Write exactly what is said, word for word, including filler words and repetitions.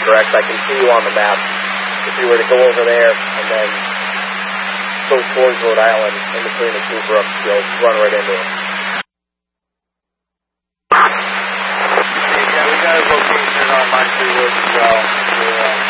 correct. I can see you on the map. If you were to go over there and then go towards Rhode Island in between the two brooks, you'll run right into it.